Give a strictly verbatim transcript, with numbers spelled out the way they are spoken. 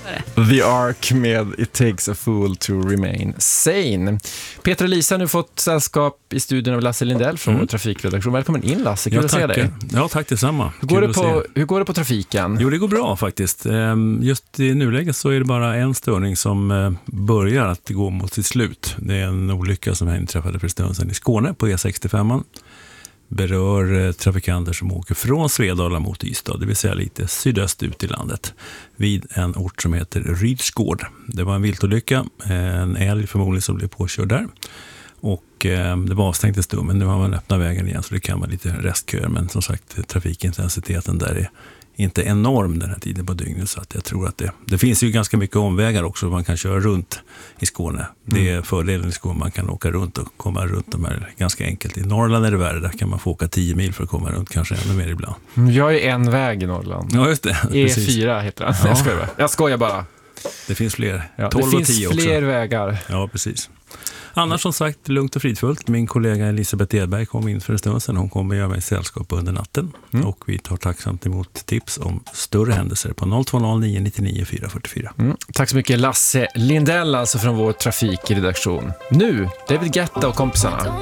The Ark med It Takes a Fool to Remain Sane. Peter och Lisa har nu fått sällskap i studion av Lasse Lindell från mm. vår trafikredaktion. Välkommen in, Lasse, kul ja, att se dig. Ja, tack detsamma. Hur går, det på, hur går det på trafiken? Jo, det går bra faktiskt. Just i nuläget så är det bara en störning som börjar att gå mot sitt slut. Det är en olycka som inträffade för stund sedan i Skåne på E sextiofem. Berör trafikanter som åker från Svedala mot Ystad, det vill säga lite sydöst ut i landet, vid en ort som heter Rydsgård. Det var en viltolycka, en älg förmodligen som blev påkörd där. Och eh, det var avstängt en stund, men nu har man öppnat vägen igen så det kan vara lite restköer. Men som sagt, trafikintensiteten där är inte enorm den här tiden på dygnet, så att jag tror att det, det finns ju ganska mycket omvägar också man kan köra runt i Skåne. Det är fördelen i Skåne, man kan åka runt och komma runt de här ganska enkelt. I Norrland är det värre, där kan man få åka tio mil för att komma runt, kanske ännu mer ibland. Jag är en väg i Norrland. Ja, just det. E fyra heter den. Ja. Jag, skojar bara. jag skojar bara. Det finns fler. Ja, tolv det och tio finns också. fler vägar. Ja, precis. Annars som sagt, lugnt och fridfullt. Min kollega Elisabeth Edberg kom in för en stund sedan. Hon kommer göra mig sällskap under natten. Mm. Och vi tar tacksamt emot tips om större händelser på noll två noll nio nio nio fyra fyra fyra. Mm. Tack så mycket Lasse Lindell, alltså från vår trafikredaktion. Nu, David Guetta och kompisarna.